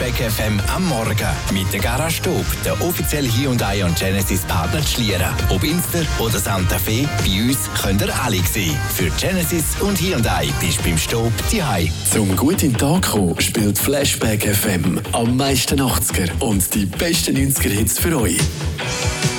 Flashback FM am Morgen mit der Garage Stub, der offizielle Hyundai und Genesis Partner Schlieren. Ob Inster oder Santa Fe, bei uns könnt ihr alle sehen. Für Genesis und Hyundai bist du beim Stub daheim. Zum gut in den Tag kommen, spielt Flashback FM am meisten 80er und die besten 90er Hits für euch.